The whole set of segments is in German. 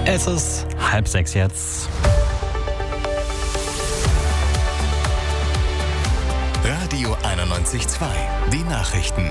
Es ist 5:30 jetzt. Radio 91.2, die Nachrichten.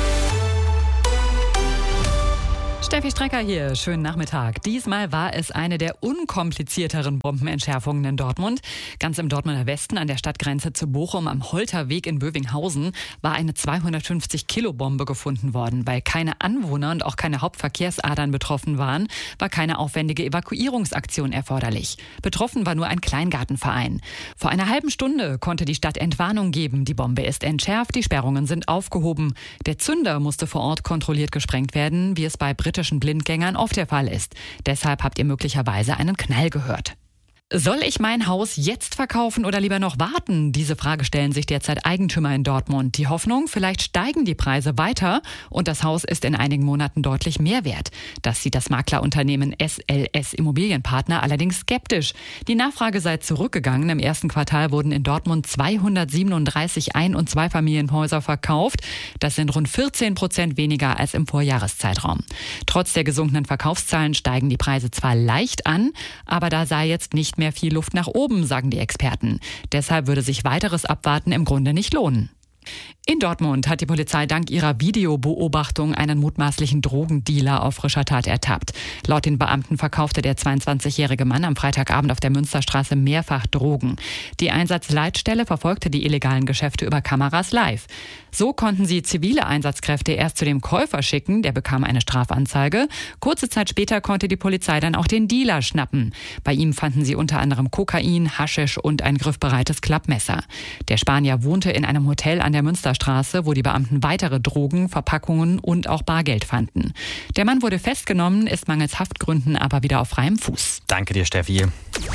Steffi Strecker hier, schönen Nachmittag. Diesmal war es eine der unkomplizierteren Bombenentschärfungen in Dortmund. Ganz im Dortmunder Westen an der Stadtgrenze zu Bochum am Holterweg in Bövinghausen war eine 250-Kilo-Bombe gefunden worden. Weil keine Anwohner und auch keine Hauptverkehrsadern betroffen waren, war keine aufwendige Evakuierungsaktion erforderlich. Betroffen war nur ein Kleingartenverein. Vor einer halben Stunde konnte die Stadt Entwarnung geben. Die Bombe ist entschärft, die Sperrungen sind aufgehoben. Der Zünder musste vor Ort kontrolliert gesprengt werden, wie es bei britischen Blindgängern oft der Fall ist. Deshalb habt ihr möglicherweise einen Knall gehört. Soll ich mein Haus jetzt verkaufen oder lieber noch warten? Diese Frage stellen sich derzeit Eigentümer in Dortmund. Die Hoffnung, vielleicht steigen die Preise weiter und das Haus ist in einigen Monaten deutlich mehr wert. Das sieht das Maklerunternehmen SLS Immobilienpartner allerdings skeptisch. Die Nachfrage sei zurückgegangen. Im ersten Quartal wurden in Dortmund 237 Ein- und Zweifamilienhäuser verkauft. Das sind rund 14% weniger als im Vorjahreszeitraum. Trotz der gesunkenen Verkaufszahlen steigen die Preise zwar leicht an, aber da sei jetzt nicht mehr viel Luft nach oben, sagen die Experten. Deshalb würde sich weiteres Abwarten im Grunde nicht lohnen. In Dortmund hat die Polizei dank ihrer Videobeobachtung einen mutmaßlichen Drogendealer auf frischer Tat ertappt. Laut den Beamten verkaufte der 22-jährige Mann am Freitagabend auf der Münsterstraße mehrfach Drogen. Die Einsatzleitstelle verfolgte die illegalen Geschäfte über Kameras live. So konnten sie zivile Einsatzkräfte erst zu dem Käufer schicken, der bekam eine Strafanzeige. Kurze Zeit später konnte die Polizei dann auch den Dealer schnappen. Bei ihm fanden sie unter anderem Kokain, Haschisch und ein griffbereites Klappmesser. Der Spanier wohnte in einem Hotel an der Münsterstraße, wo die Beamten weitere Drogen, Verpackungen und auch Bargeld fanden. Der Mann wurde festgenommen, ist mangels Haftgründen aber wieder auf freiem Fuß. Danke dir, Steffi.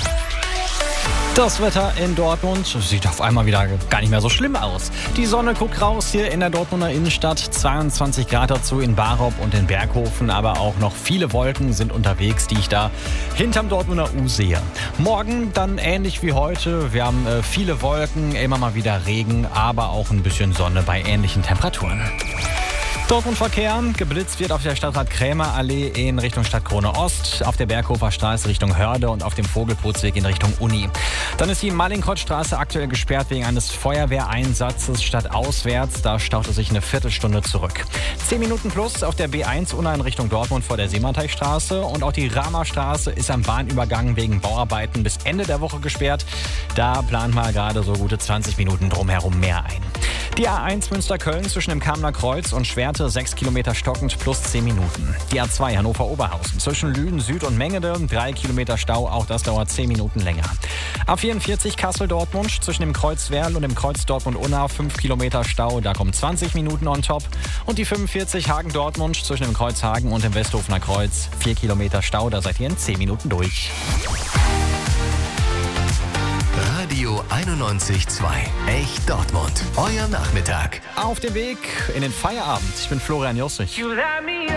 Das Wetter in Dortmund sieht auf einmal wieder gar nicht mehr so schlimm aus. Die Sonne guckt raus hier in der Dortmunder Innenstadt. 22 Grad dazu in Barop und in Berghofen. Aber auch noch viele Wolken sind unterwegs, die ich da hinterm Dortmunder U sehe. Morgen dann ähnlich wie heute. Wir haben viele Wolken, immer mal wieder Regen, aber auch ein bisschen Sonne bei ähnlichen Temperaturen. Dortmund-Verkehr. Geblitzt wird auf der Stadtrat-Krämer-Allee in Richtung Stadtkrone Ost, auf der Berghofer Straße Richtung Hörde und auf dem Vogelputzweg in Richtung Uni. Dann ist die Mallinckrodtstraße aktuell gesperrt wegen eines Feuerwehreinsatzes stadtauswärts. Da staute sich eine Viertelstunde zurück. 10 Minuten plus auf der B1 Unna in Richtung Dortmund vor der Seemannteich-Straße. Und auch die Ramer-Straße ist am Bahnübergang wegen Bauarbeiten bis Ende der Woche gesperrt. Da plant mal gerade so gute 20 Minuten drumherum mehr ein. Die A1 Münster-Köln zwischen dem Kamener Kreuz und Schwerte 6 Kilometer stockend plus 10 Minuten. Die A2 Hannover-Oberhausen zwischen Lüden Süd und Mengede 3 Kilometer Stau, auch das dauert 10 Minuten länger. A44 Kassel-Dortmund zwischen dem Kreuz Werl und dem Kreuz Dortmund-Unna 5 Kilometer Stau, da kommen 20 Minuten on top. Und die 45 Hagen-Dortmund zwischen dem Kreuz Hagen und dem Westhofener Kreuz 4 Kilometer Stau, da seid ihr in 10 Minuten durch. Radio 91.2, echt Dortmund. Euer Nachmittag. Auf dem Weg in den Feierabend. Ich bin Florian Jossich.